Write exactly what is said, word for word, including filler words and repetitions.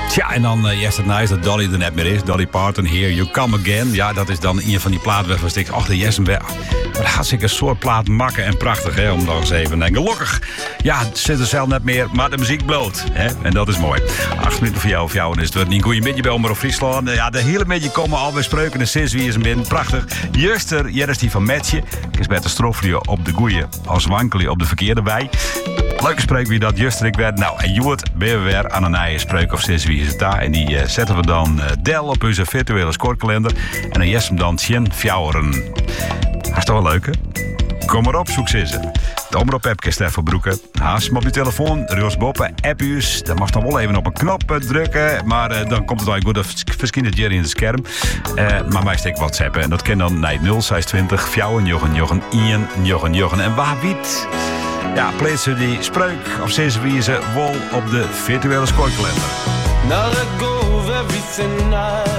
Tja, en dan uh, Yesterday Night, dat Dolly er net meer is. Dolly Parton, Here You Come Again. Ja, dat is dan een van die platen waarvan ik ach, de Yesterday. Wat hartstikke een soort plaat makken en prachtig, hè, om nog eens even te denken. Gelukkig, ja, het zit er zelf net meer, maar de muziek bloot, hè, en dat is mooi. Acht minuten voor jou of jou, en is het niet een goeie beetje bij Omroep Friesland. Ja, de hele beetje komen alweer spreuken en sinds wie is een min. Prachtig. Juster, hier is die van Metje. Ik is met de strofrio op de goeie, als wankelen op de verkeerde bij. Leuke spreuk wie dat juster ik werd. Nou, en Joert ben we weer aan een nieuwe spreuk of sinds wie is het daar. En die uh, zetten we dan uh, del op onze virtuele scorekalender. En dan jes hem dan tien fjouweren. Dat is toch wel leuk, hè? Kom maar op, zoek ze ze. De omroep-app kan Stef Broeken. Haast hem op je telefoon, Rios Boppen, app-us. Dan mag dan wel even op een knop drukken. Maar uh, dan komt het wel goed. Dat verschijnt hier in het scherm. Uh, maar mij steek WhatsApp. En dat kan dan naar nul zes twintig fjouwen jochen jochen ien jochen jochen. En waar wiet? Ja, plaatsen die spreuk of sinds wie ze wol op de virtuele scorekalender. Now let go of everything I